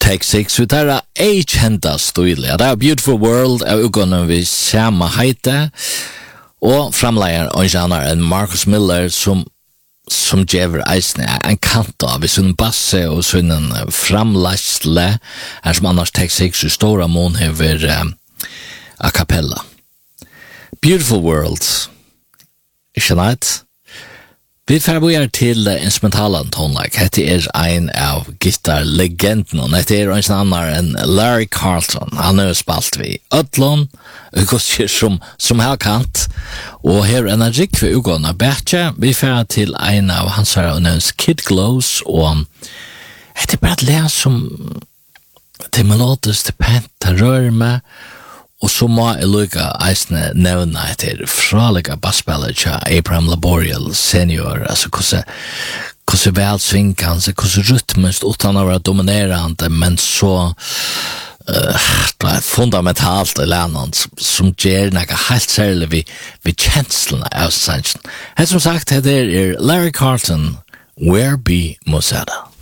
Take 6, vi tar ei kjenta stil. Det er Beautiful World av uggående vi samme heite, og framleier Anjanar en Marcus Miller som djever eisne en kant av i sin basse og sin framleisle som annars Take 6 i stora mån hever a cappella. Beautiful World, ikke nætt? Vi färbar till instrumentalan tonlike. Hette en av gitarlegenden, och hette en annan än Larry Carlton. Han har spalt vid Ödlon, som här kant. Och här en rik för ugåna bättre. Vi färbar till en av hans här Kid Glows, och hette bara ett län som det melodiskt, det pent, det rör med. Og så må jeg lukke eisene nevne etter fralige bassspiller til Abraham Laboriel senior, altså hvordan vel svinger han seg, hvordan rytmisk utan å være dominerende, men så det er fundamentalt i landet som gjør noe helt særlig ved kjenslene av sannsyn. Som sagt, det er Larry Carlton, Where Be Mosada.